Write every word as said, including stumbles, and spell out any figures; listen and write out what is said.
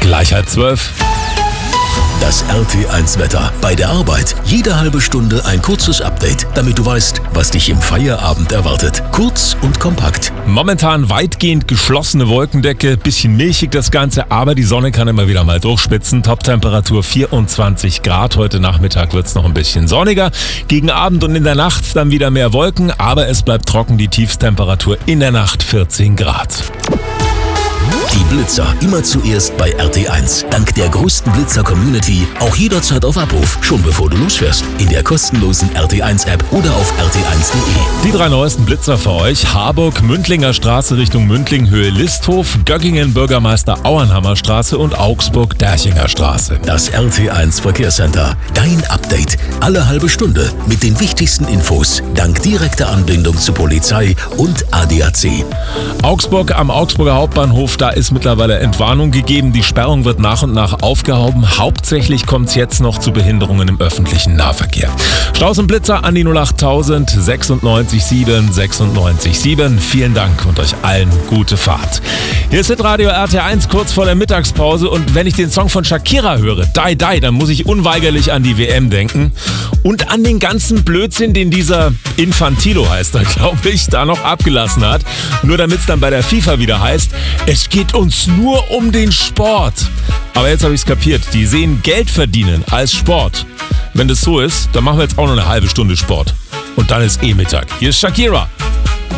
Gleich halb zwölf. Das R T eins Wetter. Bei der Arbeit jede halbe Stunde ein kurzes Update, damit du weißt, was dich im Feierabend erwartet. Kurz und kompakt. Momentan weitgehend geschlossene Wolkendecke, bisschen milchig das Ganze, aber die Sonne kann immer wieder mal durchspitzen. Toptemperatur vierundzwanzig Grad. Heute Nachmittag wird es noch ein bisschen sonniger. Gegen Abend und in der Nacht dann wieder mehr Wolken, aber es bleibt trocken. Die Tiefstemperatur in der Nacht vierzehn Grad. Die Blitzer immer zuerst bei R T eins. Dank der größten Blitzer-Community auch jederzeit auf Abruf, schon bevor du losfährst. In der kostenlosen R T eins App oder auf r t eins punkt de. Die drei neuesten Blitzer für euch: Harburg, Mündlinger Straße Richtung Mündling, Höhe Listhof, Göggingen, Bürgermeister Auernhammer Straße und Augsburg, Derchinger Straße. Das R T eins Verkehrscenter. Dein Update. Alle halbe Stunde mit den wichtigsten Infos. Dank direkter Anbindung zu Polizei und A D A C. Augsburg am Augsburger Hauptbahnhof, da ist mittlerweile Entwarnung gegeben. Die Sperrung wird nach und nach aufgehoben. Hauptsächlich kommt es jetzt noch zu Behinderungen im öffentlichen Nahverkehr. Staus und Blitzer an die null acht tausend sechsundneunzig sieben sechsundneunzig sieben. Vielen Dank und euch allen gute Fahrt. Hier ist Hitradio R T eins kurz vor der Mittagspause und wenn ich den Song von Shakira höre, Die Die, dann muss ich unweigerlich an die W M denken und an den ganzen Blödsinn, den dieser Infantilo, heißt er, glaube ich, da noch abgelassen hat. Nur damit es dann bei der FIFA wieder heißt, es geht uns nur um den Sport. Aber jetzt habe ich es kapiert, die sehen Geld verdienen als Sport. Wenn das so ist, dann machen wir jetzt auch noch eine halbe Stunde Sport. Und dann ist eh Mittag. Hier ist Shakira.